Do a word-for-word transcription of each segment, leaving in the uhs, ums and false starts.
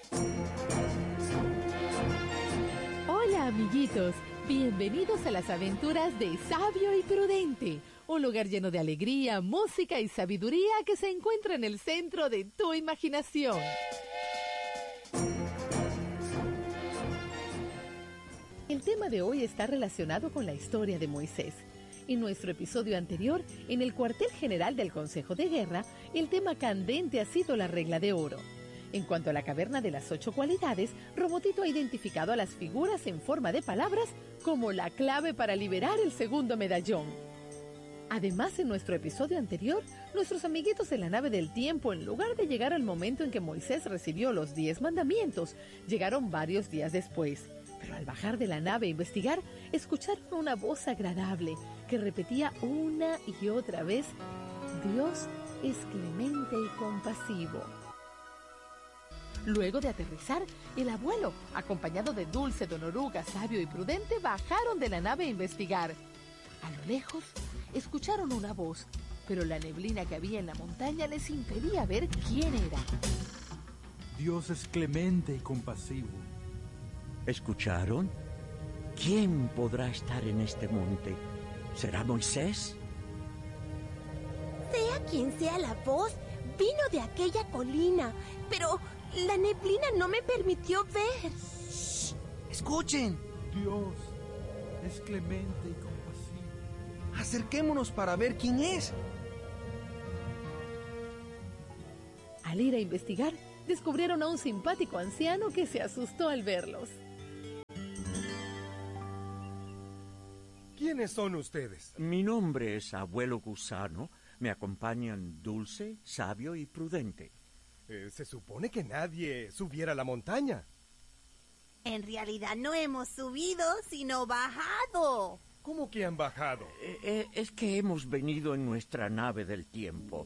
Hola, amiguitos. Bienvenidos a las aventuras de Sabio y Prudente, un lugar lleno de alegría, música y sabiduría que se encuentra en el centro de tu imaginación. El tema de hoy está relacionado con la historia de Moisés. En nuestro episodio anterior, en el cuartel general del Consejo de Guerra, el tema candente ha sido la regla de oro. En cuanto a la caverna de las ocho cualidades, Robotito ha identificado a las figuras en forma de palabras como la clave para liberar el segundo medallón. Además, en nuestro episodio anterior, nuestros amiguitos de la nave del tiempo, en lugar de llegar al momento en que Moisés recibió los diez mandamientos, llegaron varios días después. Pero al bajar de la nave a investigar, escucharon una voz agradable que repetía una y otra vez: Dios es clemente y compasivo. Luego de aterrizar, el abuelo, acompañado de Dulce, Don Oruga, Sabio y Prudente, bajaron de la nave a investigar. A lo lejos, escucharon una voz, pero la neblina que había en la montaña les impedía ver quién era. Dios es clemente y compasivo. ¿Escucharon? ¿Quién podrá estar en este monte? ¿Será Moisés? Sea quien sea la voz, vino de aquella colina, pero la neblina no me permitió ver. ¡Shh! ¡Escuchen! Dios es clemente y compasivo. Acerquémonos para ver quién es. Al ir a investigar, descubrieron a un simpático anciano que se asustó al verlos. ¿Quiénes son ustedes? Mi nombre es Abuelo Gusano. Me acompañan Dulce, Sabio y Prudente. Eh, se supone que nadie subiera a la montaña. En realidad no hemos subido, sino bajado. ¿Cómo que han bajado? Eh, eh, es que hemos venido en nuestra nave del tiempo.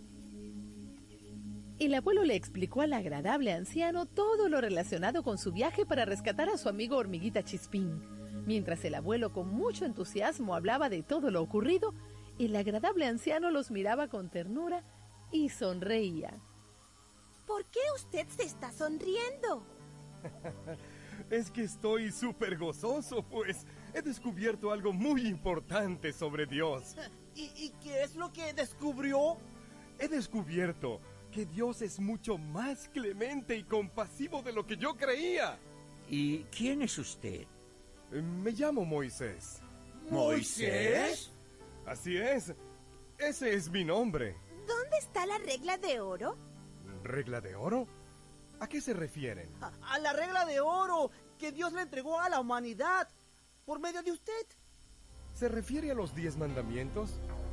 El abuelo le explicó al agradable anciano todo lo relacionado con su viaje para rescatar a su amigo Hormiguita Chispín. Mientras el abuelo con mucho entusiasmo hablaba de todo lo ocurrido, el agradable anciano los miraba con ternura y sonreía. ¿Por qué usted se está sonriendo? Es que estoy súper gozoso, pues he descubierto algo muy importante sobre Dios. ¿Y, ¿Y qué es lo que descubrió? He descubierto que Dios es mucho más clemente y compasivo de lo que yo creía. ¿Y quién es usted? Eh, Me llamo Moisés. ¿Moisés? Así es. Ese es mi nombre. ¿Dónde está la regla de oro? ¿Regla de oro? ¿A qué se refieren? A, a la regla de oro que Dios le entregó a la humanidad por medio de usted. ¿Se refiere a los diez mandamientos?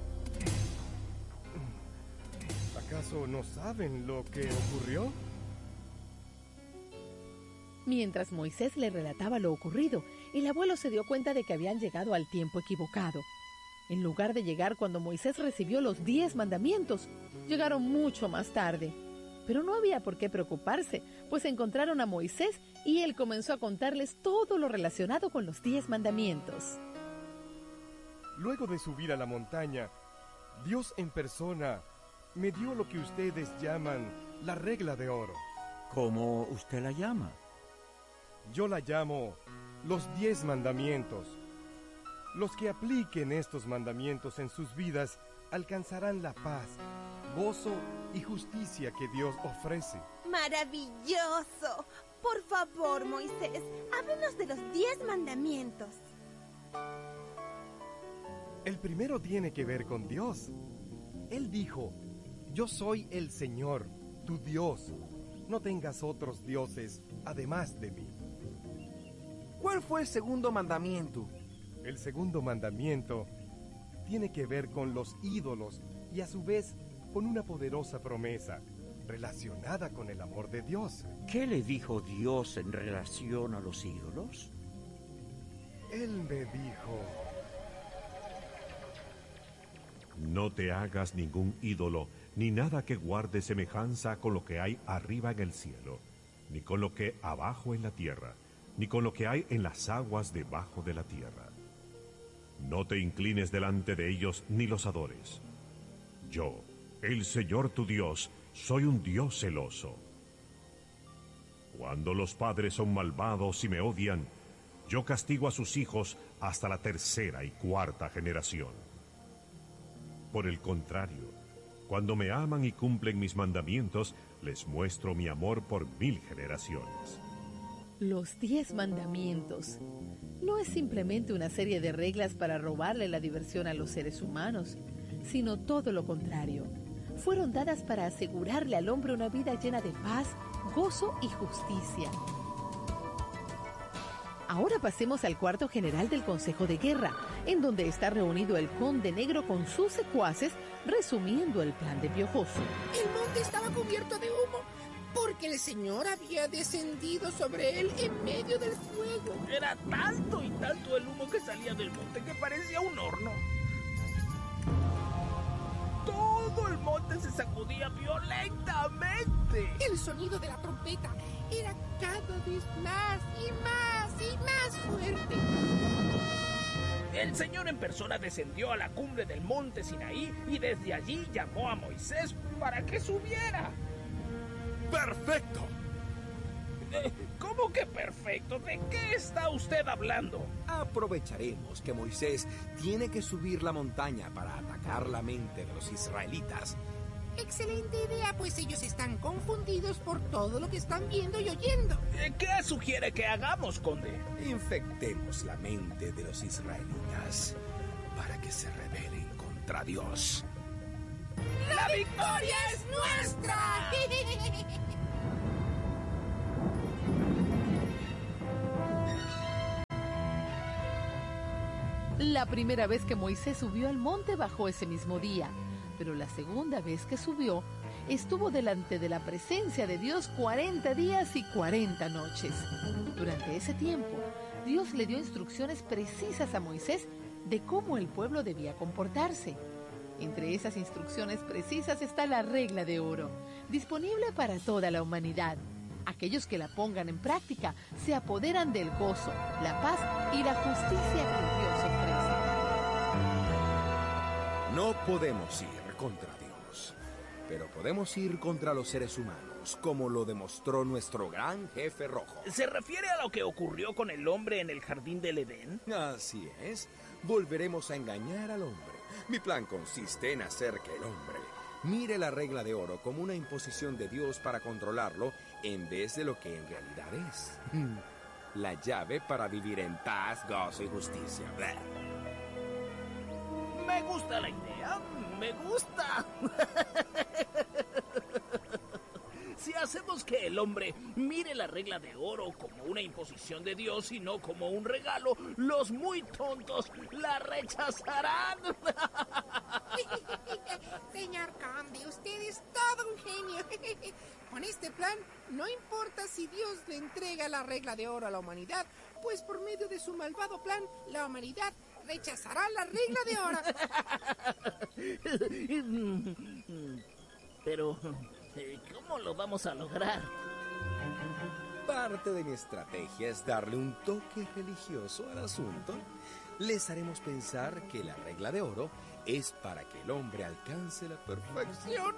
¿Acaso no saben lo que ocurrió? Mientras Moisés le relataba lo ocurrido, el abuelo se dio cuenta de que habían llegado al tiempo equivocado. En lugar de llegar cuando Moisés recibió los diez mandamientos, llegaron mucho más tarde. Pero no había por qué preocuparse, pues encontraron a Moisés y él comenzó a contarles todo lo relacionado con los diez mandamientos. Luego de subir a la montaña, Dios en persona me dio lo que ustedes llaman la regla de oro. ¿Cómo usted la llama? Yo la llamo los diez mandamientos. Los que apliquen estos mandamientos en sus vidas alcanzarán la paz, gozo y justicia que Dios ofrece. ¡Maravilloso! Por favor, Moisés, háblenos de los diez mandamientos. El primero tiene que ver con Dios. Él dijo: yo soy el Señor, tu Dios. No tengas otros dioses además de mí. ¿Cuál fue el segundo mandamiento? El segundo mandamiento tiene que ver con los ídolos y a su vez con una poderosa promesa relacionada con el amor de Dios. ¿Qué le dijo Dios en relación a los ídolos? Él me dijo: no te hagas ningún ídolo, ni nada que guarde semejanza con lo que hay arriba en el cielo, ni con lo que abajo en la tierra, ni con lo que hay en las aguas debajo de la tierra. No te inclines delante de ellos ni los adores. Yo, el Señor tu Dios, soy un Dios celoso. Cuando los padres son malvados y me odian, yo castigo a sus hijos hasta la tercera y cuarta generación. Por el contrario, cuando me aman y cumplen mis mandamientos, les muestro mi amor por mil generaciones. Los diez mandamientos no es simplemente una serie de reglas para robarle la diversión a los seres humanos, sino todo lo contrario. Fueron dadas para asegurarle al hombre una vida llena de paz, gozo y justicia. Ahora pasemos al cuarto general del Consejo de Guerra, en donde está reunido el Conde Negro con sus secuaces, resumiendo el plan de Piojoso. El monte estaba cubierto de humo, porque el señor había descendido sobre él en medio del fuego. Era tanto y tanto el humo que salía del monte que parecía un horno. Todo el monte se sacudía violentamente. El sonido de la trompeta era cada vez más y más y más fuerte. El Señor en persona descendió a la cumbre del monte Sinaí y desde allí llamó a Moisés para que subiera. ¡Perfecto! ¿Cómo que perfecto? ¿De qué está usted hablando? Aprovecharemos que Moisés tiene que subir la montaña para atacar la mente de los israelitas. Excelente idea, pues ellos están confundidos por todo lo que están viendo y oyendo. ¿Qué sugiere que hagamos, conde? Infectemos la mente de los israelitas para que se rebelen contra Dios. ¡La victoria es nuestra! La primera vez que Moisés subió al monte bajó ese mismo día, pero la segunda vez que subió, estuvo delante de la presencia de Dios cuarenta días y cuarenta noches. Durante ese tiempo, Dios le dio instrucciones precisas a Moisés de cómo el pueblo debía comportarse. Entre esas instrucciones precisas está la regla de oro, disponible para toda la humanidad. Aquellos que la pongan en práctica se apoderan del gozo, la paz y la justicia que Dios ofrece. No podemos ir contra Dios, pero podemos ir contra los seres humanos, como lo demostró nuestro gran jefe rojo. ¿Se refiere a lo que ocurrió con el hombre en el jardín del Edén? Así es. Volveremos a engañar al hombre. Mi plan consiste en hacer que el hombre mire la regla de oro como una imposición de Dios para controlarlo en vez de lo que en realidad es. La llave para vivir en paz, gozo y justicia. Me gusta la idea, me gusta. Si hacemos que el hombre mire la regla de oro como una imposición de Dios y no como un regalo, los muy tontos la rechazarán. Señor Conde, usted es todo un genio. Con este plan, no importa si Dios le entrega la regla de oro a la humanidad, pues por medio de su malvado plan, la humanidad rechazará la regla de oro. Pero, ¿cómo lo vamos a lograr? Parte de mi estrategia es darle un toque religioso al asunto. Les haremos pensar que la regla de oro es para que el hombre alcance la perfección.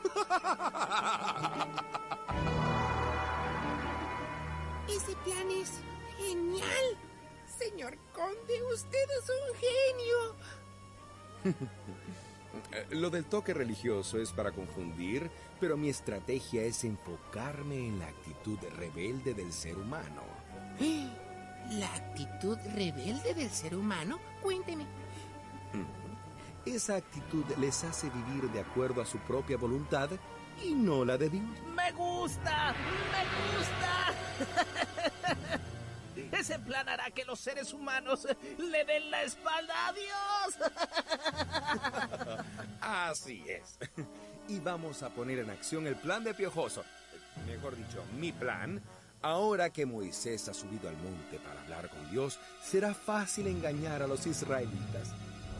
Ese plan es genial. Señor Conde, usted es un genio. Lo del toque religioso es para confundir, pero mi estrategia es enfocarme en la actitud rebelde del ser humano. ¿La actitud rebelde del ser humano? Cuénteme. Esa actitud les hace vivir de acuerdo a su propia voluntad y no la de Dios. ¡Me gusta! ¡Me gusta! Ese plan hará que los seres humanos le den la espalda a Dios. Así es. Y vamos a poner en acción el plan de Piojoso. Mejor dicho, mi plan. Ahora que Moisés ha subido al monte para hablar con Dios, será fácil engañar a los israelitas.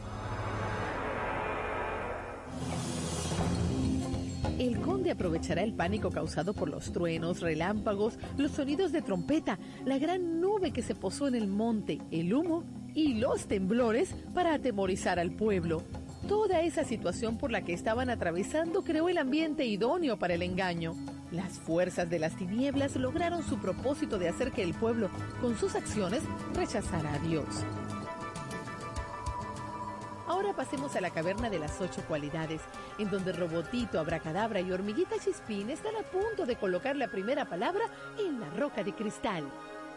El conde aprovechará el pánico causado por los truenos, relámpagos, los sonidos de trompeta, la gran nube que se posó en el monte, el humo y los temblores para atemorizar al pueblo. Toda esa situación por la que estaban atravesando creó el ambiente idóneo para el engaño. Las fuerzas de las tinieblas lograron su propósito de hacer que el pueblo, con sus acciones, rechazara a Dios. Ahora pasemos a la caverna de las ocho cualidades, en donde Robotito, Abracadabra y Hormiguita Chispín están a punto de colocar la primera palabra en la roca de cristal.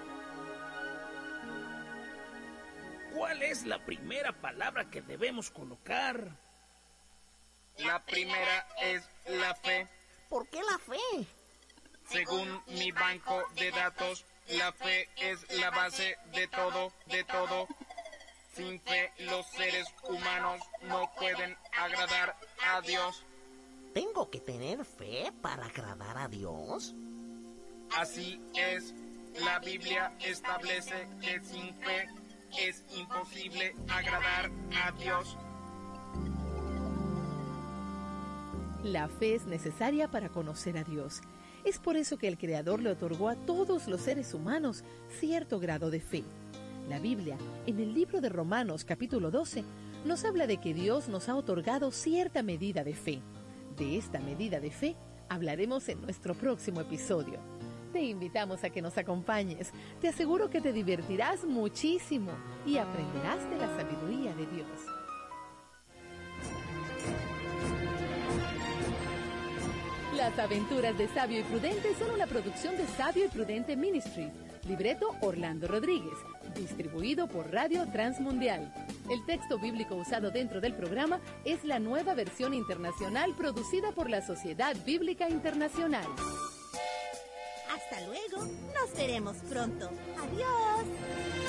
¿Cuál es la primera palabra que debemos colocar? La primera es la fe. ¿Por qué la fe? Según mi banco de datos, la fe es la base de todo, de todo. Sin fe, los seres humanos no pueden agradar a Dios. ¿Tengo que tener fe para agradar a Dios? Así es. La Biblia establece que sin fe es imposible agradar a Dios. La fe es necesaria para conocer a Dios. Es por eso que el Creador le otorgó a todos los seres humanos cierto grado de fe. La Biblia, en el libro de Romanos capítulo doce, nos habla de que Dios nos ha otorgado cierta medida de fe. De esta medida de fe hablaremos en nuestro próximo episodio. Te invitamos a que nos acompañes. Te aseguro que te divertirás muchísimo y aprenderás de la sabiduría de Dios. Las aventuras de Sabio y Prudente son una producción de Sabio y Prudente Ministries. Libreto Orlando Rodríguez. Distribuido por Radio Transmundial. El texto bíblico usado dentro del programa es la nueva versión internacional producida por la Sociedad Bíblica Internacional. Hasta luego. Nos veremos pronto. Adiós.